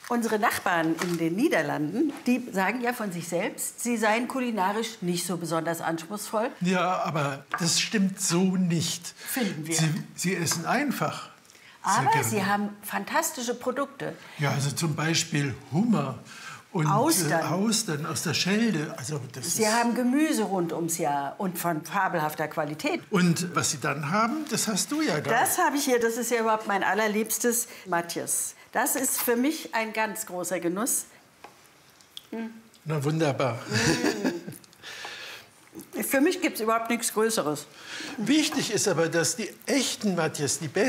Unsere Nachbarn in den Niederlanden, die sagen ja von sich selbst, sie seien kulinarisch nicht so besonders anspruchsvoll. Ja, aber das stimmt so nicht. Finden wir. Sie essen einfach. Aber sie haben fantastische Produkte. Ja, also zum Beispiel Hummer und Austern aus der Schelde. Also Sie haben Gemüse rund ums Jahr und von fabelhafter Qualität. Und was Sie dann haben, das hast du ja da. Das habe ich hier, das ist ja überhaupt mein allerliebstes Matjes. Das ist für mich ein ganz großer Genuss. Na wunderbar. Für mich gibt es überhaupt nichts Größeres. Wichtig ist aber, dass die echten Matjes, die besten,